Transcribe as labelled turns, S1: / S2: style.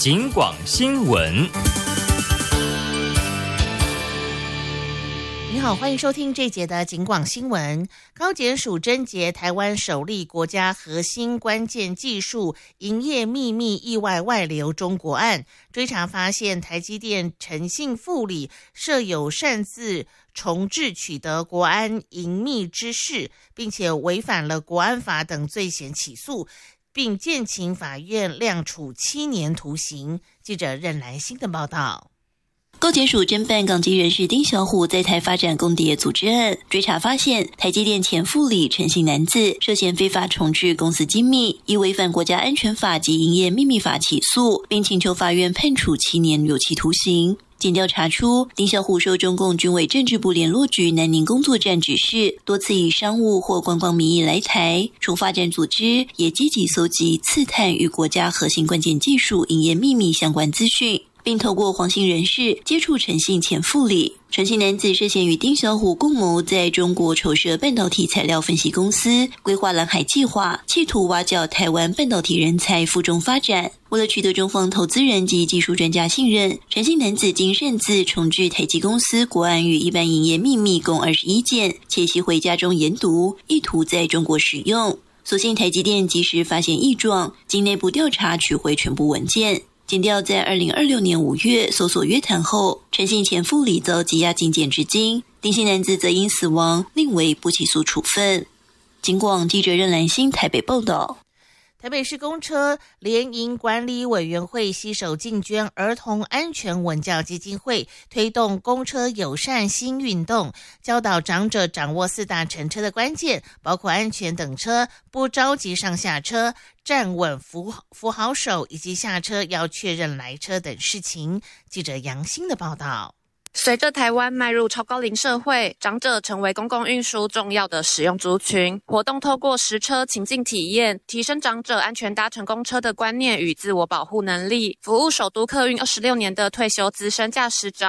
S1: 警广新闻。
S2: 你好，欢迎收听这节的警广新闻。高检署侦结台湾首例国家核心关键技术营业秘密意外外流中国案，追查发现台积电诚信副理设有擅自重制取得国安营秘之事，并且违反了国安法等罪嫌起诉，并建请法院量处7年徒刑。记者任来新的报道。
S3: 高检署侦办港籍人士丁小虎在台发展共谍组织案，追查发现台积电前副理陈姓男子涉嫌非法重制公司机密，依违反国家安全法及营业秘密法起诉，并请求法院判处7年有期徒刑。检调查出，丁小虎受中共军委政治部联络局南宁工作站指示，多次以商务或观光名义来台。除发展组织也积极搜集、刺探与国家核心关键技术营业秘密相关资讯，并透过黄姓人士接触陈姓前副理。陈姓男子涉嫌与丁小虎共谋，在中国筹设半导体材料分析公司，规划蓝海计划，企图挖角台湾半导体人才赴中发展。为了取得中方投资人及技术专家信任，陈姓男子经擅自重制台积公司国安与一般营业秘密共21件，且携回家中研读，意图在中国使用。所幸台积电及时发现异状，经内部调查取回全部文件。检调在2026年5月搜索约谈后，陈姓前副理遭羁押禁检至今，丁姓男子则因死亡另为不起诉处分。警广记者任兰心台北报道。
S2: 台北市公车联营管理委员会携手进捐儿童安全文教基金会，推动公车友善新运动，教导长者掌握4大乘车的关键，包括安全等车、不着急上下车、站稳扶好手，以及下车要确认来车等事情。记者杨欣的报道。
S4: 随着台湾迈入超高龄社会，长者成为公共运输重要的使用族群。活动透过实车情境体验，提升长者安全搭乘公车的观念与自我保护能力，服务首都客运26年的退休资深驾驶长。